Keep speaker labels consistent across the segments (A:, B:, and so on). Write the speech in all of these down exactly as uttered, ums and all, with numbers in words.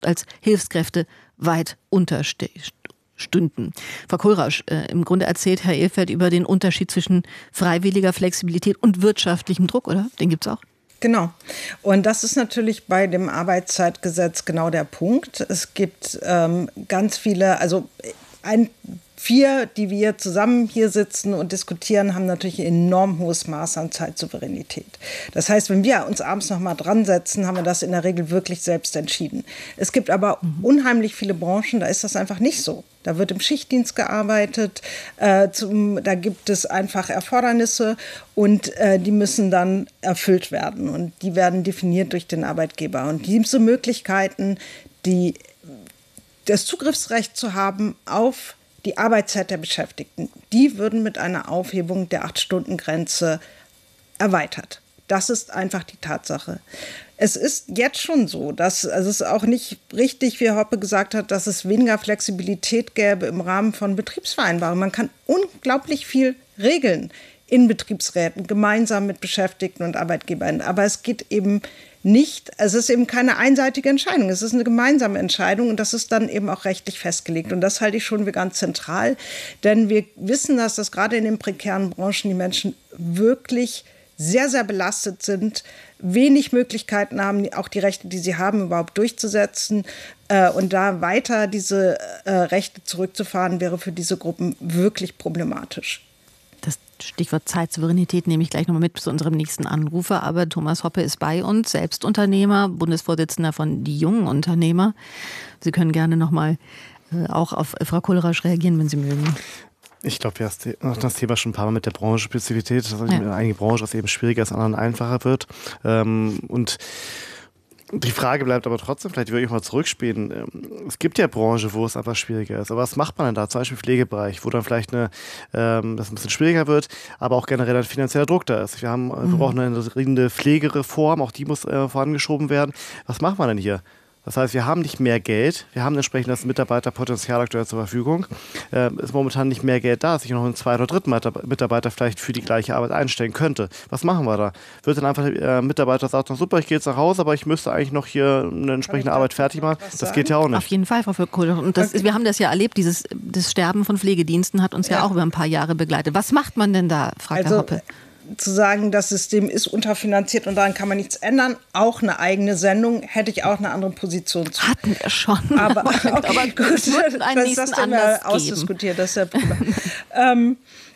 A: als Hilfskräfte weit unterstünden. Frau Kohlrausch, äh, im Grunde erzählt Herr Ehlfeld über den Unterschied zwischen freiwilliger Flexibilität und wirtschaftlichem Druck, oder? Den gibt's auch.
B: Genau. Und das ist natürlich bei dem Arbeitszeitgesetz genau der Punkt. Es gibt ähm, ganz viele, also ein Vier, die wir zusammen hier sitzen und diskutieren, haben natürlich ein enorm hohes Maß an Zeitsouveränität. Das heißt, wenn wir uns abends noch mal dran setzen, haben wir das in der Regel wirklich selbst entschieden. Es gibt aber mhm. unheimlich viele Branchen, da ist das einfach nicht so. Da wird im Schichtdienst gearbeitet, äh, zum, da gibt es einfach Erfordernisse und äh, die müssen dann erfüllt werden. Und die werden definiert durch den Arbeitgeber. Und diese Möglichkeiten, die, das Zugriffsrecht zu haben auf die Arbeitszeit der Beschäftigten, die würden mit einer Aufhebung der acht-Stunden-Grenze erweitert. Das ist einfach die Tatsache. Es ist jetzt schon so, dass also es ist auch nicht richtig, wie Herr Hoppe gesagt hat, dass es weniger Flexibilität gäbe im Rahmen von Betriebsvereinbarungen. Man kann unglaublich viel regeln in Betriebsräten, gemeinsam mit Beschäftigten und Arbeitgebern. Aber es geht eben nicht, es ist eben keine einseitige Entscheidung, es ist eine gemeinsame Entscheidung und das ist dann eben auch rechtlich festgelegt. Und das halte ich schon für ganz zentral, denn wir wissen, dass das gerade in den prekären Branchen die Menschen wirklich sehr, sehr belastet sind, wenig Möglichkeiten haben, auch die Rechte, die sie haben, überhaupt durchzusetzen. Und da weiter diese Rechte zurückzufahren, wäre für diese Gruppen wirklich problematisch.
A: Das Stichwort Zeitsouveränität nehme ich gleich nochmal mit zu unserem nächsten Anrufer. Aber Thomas Hoppe ist bei uns, selbst Unternehmer, Bundesvorsitzender von Die Jungen Unternehmer. Sie können gerne nochmal auch auf Frau Kohlrausch reagieren, wenn Sie mögen.
C: Ich glaube, wir haben das Thema schon ein paar Mal mit der Branchenspezifität, dass ja. einige Branchen das eben schwieriger ist, anderen einfacher wird. Und die Frage bleibt aber trotzdem, vielleicht würde ich mal zurückspielen. Es gibt ja Branchen, wo es einfach schwieriger ist. Aber was macht man denn da? Zum Beispiel im Pflegebereich, wo dann vielleicht eine, ähm, das ein bisschen schwieriger wird, aber auch generell ein finanzieller Druck da ist. Wir haben, mhm. wir brauchen eine dringende Pflegereform, auch die muss äh, vorangeschoben werden. Was macht man denn hier? Das heißt, wir haben nicht mehr Geld, wir haben entsprechend das Mitarbeiterpotenzial aktuell zur Verfügung. Es äh, ist momentan nicht mehr Geld da, dass sich noch ein zweiter oder dritter Mitarbeiter vielleicht für die gleiche Arbeit einstellen könnte. Was machen wir da? Wird dann einfach der äh, Mitarbeiter sagen, super, ich gehe jetzt nach Hause, aber ich müsste eigentlich noch hier eine entsprechende Arbeit fertig machen? Das geht ja auch nicht.
A: Auf jeden Fall, Frau Kohlrausch. Und das ist, wir haben das ja erlebt, dieses das Sterben von Pflegediensten hat uns ja, ja auch über ein paar Jahre begleitet. Was macht man denn da, fragt
B: also,
A: Herr Hoppe?
B: Zu sagen, das System ist unterfinanziert und daran kann man nichts ändern. Auch eine eigene Sendung, hätte ich auch eine andere Position zu.
A: Hatten wir schon.
B: Aber, okay, aber gut, was ist das denn mal ausdiskutiert? Das ist ja prima. ähm,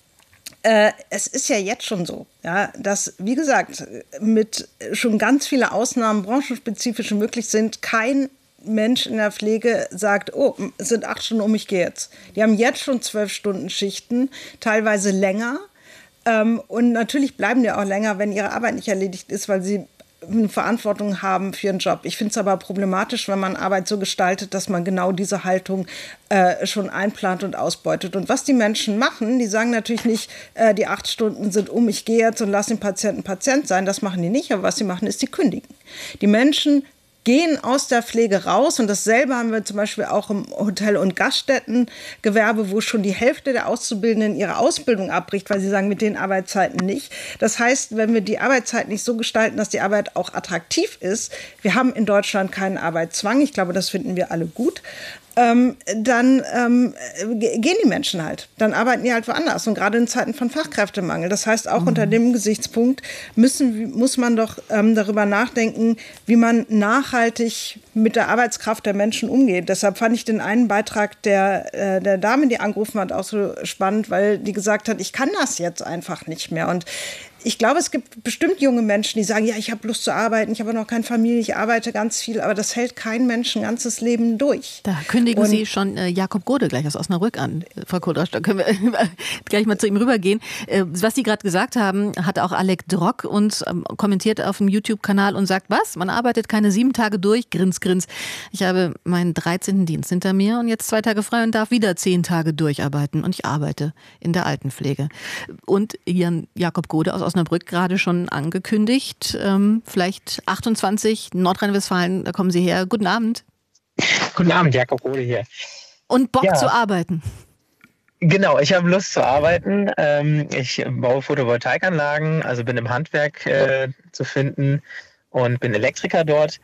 B: äh, es ist ja jetzt schon so, ja, dass, wie gesagt, mit schon ganz viele Ausnahmen, branchenspezifische möglich sind, kein Mensch in der Pflege sagt, oh, es sind acht Stunden um, ich gehe jetzt. Die haben jetzt schon zwölf Stunden Schichten, teilweise länger. Ähm, und natürlich bleiben die auch länger, wenn ihre Arbeit nicht erledigt ist, weil sie eine Verantwortung haben für ihren Job. Ich finde es aber problematisch, wenn man Arbeit so gestaltet, dass man genau diese Haltung äh, schon einplant und ausbeutet. Und was die Menschen machen, die sagen natürlich nicht, äh, die acht Stunden sind um, ich gehe jetzt und lasse den Patienten Patient sein. Das machen die nicht, aber was sie machen, ist, die kündigen. Die Menschen gehen aus der Pflege raus und dasselbe haben wir zum Beispiel auch im Hotel- und Gaststättengewerbe, wo schon die Hälfte der Auszubildenden ihre Ausbildung abbricht, weil sie sagen, mit den Arbeitszeiten nicht. Das heißt, wenn wir die Arbeitszeit nicht so gestalten, dass die Arbeit auch attraktiv ist, wir haben in Deutschland keinen Arbeitszwang, ich glaube, das finden wir alle gut, Ähm, dann ähm, gehen die Menschen halt. Dann arbeiten die halt woanders. Und gerade in Zeiten von Fachkräftemangel. Das heißt, auch mhm. unter dem Gesichtspunkt müssen, muss man doch ähm, darüber nachdenken, wie man nachhaltig mit der Arbeitskraft der Menschen umgeht. Deshalb fand ich den einen Beitrag der, äh, der Dame, die angerufen hat, auch so spannend, weil die gesagt hat, ich kann das jetzt einfach nicht mehr. Und ich glaube, es gibt bestimmt junge Menschen, die sagen, ja, ich habe Lust zu arbeiten, ich habe noch keine Familie, ich arbeite ganz viel, aber das hält kein Mensch ein ganzes Leben durch.
A: Da kündigen und Sie schon äh, Jakob Gode gleich aus Osnabrück an, Frau Kohlrausch, da können wir gleich mal zu ihm rübergehen. Äh, was Sie gerade gesagt haben, hat auch Alec Drock uns ähm, kommentiert auf dem YouTube-Kanal und sagt, was, man arbeitet keine sieben Tage durch, grins, grins. Ich habe meinen dreizehnten Dienst hinter mir und jetzt zwei Tage frei und darf wieder zehn Tage durcharbeiten und ich arbeite in der Altenpflege. Und Jan Jakob Gode aus Osnabrück Osnabrück gerade schon angekündigt. Ähm, vielleicht achtundzwanzig, Nordrhein-Westfalen, da kommen Sie her. Guten Abend.
D: Guten Abend, Jakob Gode hier.
A: Und Bock
D: ja.
A: zu arbeiten.
D: Genau, ich habe Lust zu arbeiten. Ähm, ich baue Photovoltaikanlagen, also bin im Handwerk äh, zu finden und bin Elektriker dort.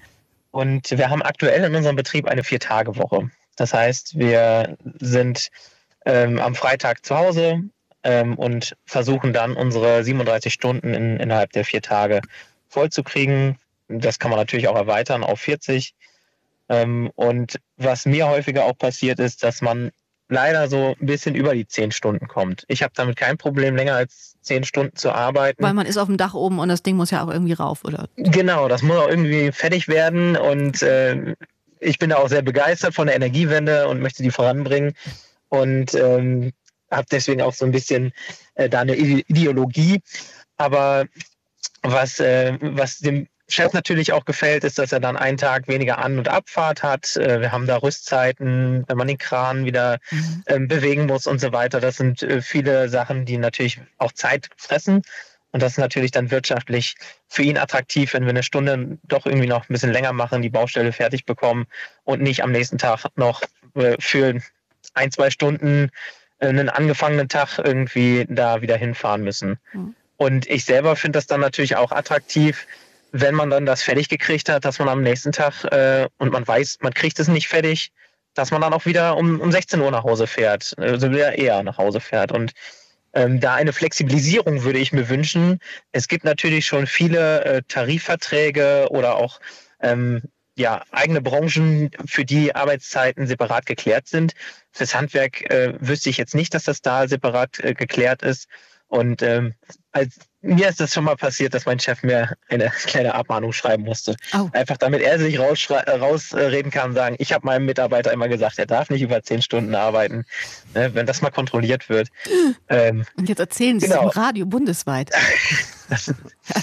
D: Und wir haben aktuell in unserem Betrieb eine Vier-Tage-Woche. Das heißt, wir sind ähm, am Freitag zu Hause ähm, und versuchen dann unsere siebenunddreißig Stunden in, innerhalb der vier Tage vollzukriegen. Das kann man natürlich auch erweitern auf vierzig. Ähm, und was mir häufiger auch passiert ist, dass man leider so ein bisschen über die zehn Stunden kommt. Ich habe damit kein Problem, länger als zehn Stunden zu arbeiten.
A: Weil man ist auf dem Dach oben und das Ding muss ja auch irgendwie rauf, oder?
D: Genau, das muss auch irgendwie fertig werden und äh, ich bin da auch sehr begeistert von der Energiewende und möchte die voranbringen und ähm, habe deswegen auch so ein bisschen äh, da eine Ideologie. Aber was, äh, was dem Chef natürlich auch gefällt, ist, dass er dann einen Tag weniger An- und Abfahrt hat. Wir haben da Rüstzeiten, wenn man den Kran wieder mhm. ähm, bewegen muss und so weiter. Das sind äh, viele Sachen, die natürlich auch Zeit fressen. Und das ist natürlich dann wirtschaftlich für ihn attraktiv, wenn wir eine Stunde doch irgendwie noch ein bisschen länger machen, die Baustelle fertig bekommen und nicht am nächsten Tag noch äh, für ein, zwei Stunden äh, einen angefangenen Tag irgendwie da wieder hinfahren müssen. Mhm. Und ich selber finde das dann natürlich auch attraktiv, wenn man dann das fertig gekriegt hat, dass man am nächsten Tag äh, und man weiß, man kriegt es nicht fertig, dass man dann auch wieder um, um sechzehn Uhr nach Hause fährt, also wieder eher nach Hause fährt. Und ähm, da eine Flexibilisierung würde ich mir wünschen. Es gibt natürlich schon viele äh, Tarifverträge oder auch ähm, ja, eigene Branchen, für die Arbeitszeiten separat geklärt sind. Fürs Handwerk äh, wüsste ich jetzt nicht, dass das da separat äh, geklärt ist. Und ähm, als, mir ist das schon mal passiert, dass mein Chef mir eine kleine Abmahnung schreiben musste. Oh. Einfach damit er sich rausreden kann und sagen, ich habe meinem Mitarbeiter immer gesagt, er darf nicht über zehn Stunden arbeiten, ne, wenn das mal kontrolliert wird.
A: ähm, und jetzt erzählen Sie genau. es im Radio bundesweit.
D: das,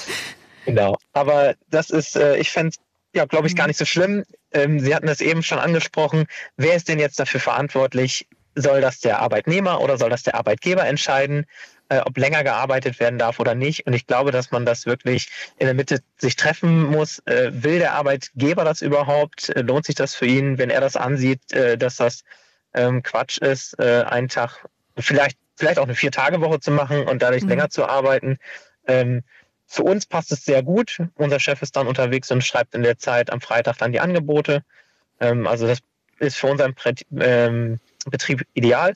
D: genau, aber das ist, äh, ich fände es, ja, glaube ich, gar nicht so schlimm. Ähm, Sie hatten das eben schon angesprochen. Wer ist denn jetzt dafür verantwortlich? Soll das der Arbeitnehmer oder soll das der Arbeitgeber entscheiden? Äh, ob länger gearbeitet werden darf oder nicht. Und ich glaube, dass man das wirklich in der Mitte sich treffen muss. Äh, will der Arbeitgeber das überhaupt? Äh, lohnt sich das für ihn, wenn er das ansieht, äh, dass das ähm, Quatsch ist, äh, einen Tag, vielleicht, vielleicht auch eine Vier-Tage-Woche zu machen und dadurch mhm. länger zu arbeiten? Ähm, für uns passt es sehr gut. Unser Chef ist dann unterwegs und schreibt in der Zeit am Freitag dann die Angebote. Ähm, also das ist für unseren Prä- ähm, Betrieb ideal.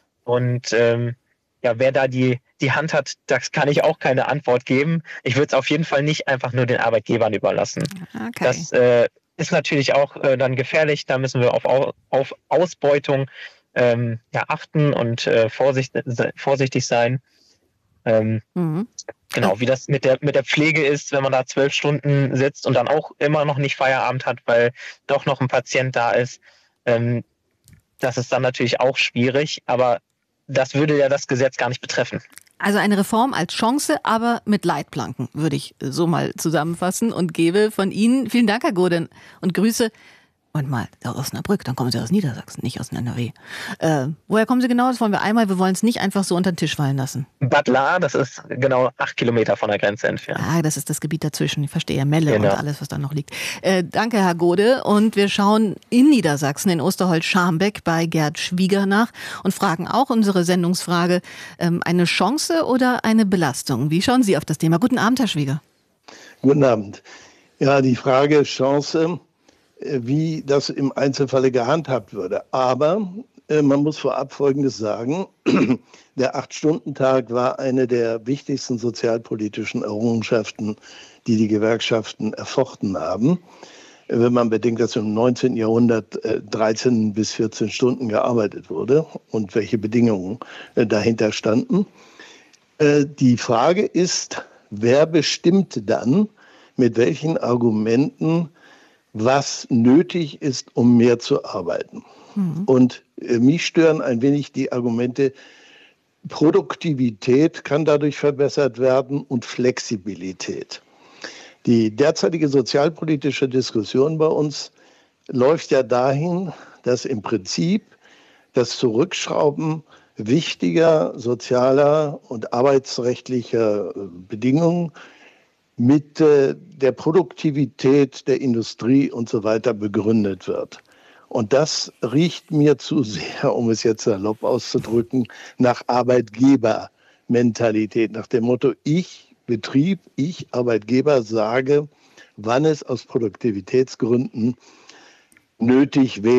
D: Und ähm, ja, wer da die, die Hand hat, das kann ich auch keine Antwort geben. Ich würde es auf jeden Fall nicht einfach nur den Arbeitgebern überlassen. Okay. Das äh, ist natürlich auch äh, dann gefährlich. Da müssen wir auf, auf Ausbeutung ähm, ja, achten und äh, vorsicht, vorsichtig sein. Ähm, mhm. Genau, wie das mit der, mit der Pflege ist, wenn man da zwölf Stunden sitzt und dann auch immer noch nicht Feierabend hat, weil doch noch ein Patient da ist. Ähm, das ist dann natürlich auch schwierig, aber das würde ja das Gesetz gar nicht betreffen.
A: Also eine Reform als Chance, aber mit Leitplanken, würde ich so mal zusammenfassen und gebe von Ihnen vielen Dank, Herr Gode, und Grüße. Und mal aus Osnabrück, dann kommen Sie aus Niedersachsen, nicht aus N R W. Äh, woher kommen Sie genau? Das wollen wir einmal, wir wollen es nicht einfach so unter den Tisch fallen lassen.
D: Bad Lahr, das ist genau acht Kilometer von der Grenze entfernt.
A: Ah, das ist das Gebiet dazwischen, ich verstehe, Melle genau. und alles, was da noch liegt. Äh, danke, Herr Gode. Und wir schauen in Niedersachsen, in Osterholz-Scharmbeck bei Gerd Schwieger nach und fragen auch unsere Sendungsfrage, ähm, eine Chance oder eine Belastung? Wie schauen Sie auf das Thema? Guten Abend, Herr Schwieger.
E: Guten Abend. Ja, die Frage Chance, wie das im Einzelfalle gehandhabt würde. Aber äh, man muss vorab Folgendes sagen. Der Acht-Stunden-Tag war eine der wichtigsten sozialpolitischen Errungenschaften, die die Gewerkschaften erfochten haben. Wenn man bedenkt, dass im neunzehnten Jahrhundert äh, dreizehn bis vierzehn Stunden gearbeitet wurde und welche Bedingungen äh, dahinter standen. Äh, die Frage ist, wer bestimmt dann, mit welchen Argumenten was nötig ist, um mehr zu arbeiten. Mhm. Und äh, mich stören ein wenig die Argumente, Produktivität kann dadurch verbessert werden und Flexibilität. Die derzeitige sozialpolitische Diskussion bei uns läuft ja dahin, dass im Prinzip das Zurückschrauben wichtiger sozialer und arbeitsrechtlicher Bedingungen mit äh, der Produktivität der Industrie und so weiter begründet wird. Und das riecht mir zu sehr, um es jetzt salopp auszudrücken, nach Arbeitgebermentalität, nach dem Motto, ich Betrieb, ich Arbeitgeber sage, wann es aus Produktivitätsgründen nötig wäre,